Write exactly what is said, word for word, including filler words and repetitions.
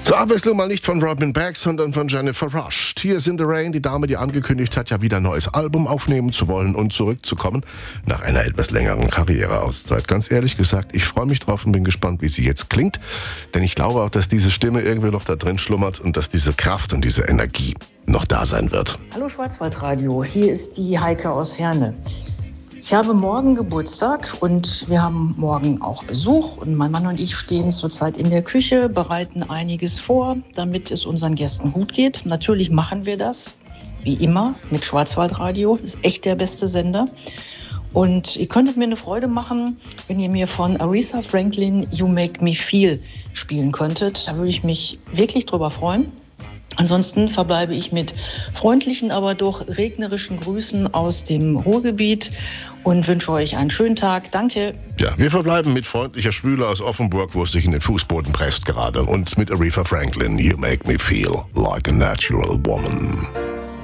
Zur Abwechslung mal nicht von Robin Beck, sondern von Jennifer Rush. Tears in the Rain, die Dame, die angekündigt hat, ja wieder ein neues Album aufnehmen zu wollen und zurückzukommen nach einer etwas längeren Karriereauszeit. Ganz ehrlich gesagt, ich freue mich drauf und bin gespannt, wie sie jetzt klingt. Denn ich glaube auch, dass diese Stimme irgendwie noch da drin schlummert und dass diese Kraft und diese Energie noch da sein wird. Hallo Schwarzwaldradio, hier ist die Heike aus Herne. Ich habe morgen Geburtstag und wir haben morgen auch Besuch. Und mein Mann und ich stehen zurzeit in der Küche, bereiten einiges vor, damit es unseren Gästen gut geht. Natürlich machen wir das, wie immer, mit Schwarzwaldradio. Ist echt der beste Sender. Und ihr könntet mir eine Freude machen, wenn ihr mir von Aretha Franklin You Make Me Feel spielen könntet. Da würde ich mich wirklich drüber freuen. Ansonsten verbleibe ich mit freundlichen, aber doch regnerischen Grüßen aus dem Ruhrgebiet und wünsche euch einen schönen Tag. Danke. Ja, wir verbleiben mit freundlicher Schwüle aus Offenburg, wo es sich in den Fußboden presst gerade. Und mit Aretha Franklin, You Make Me Feel Like a Natural Woman.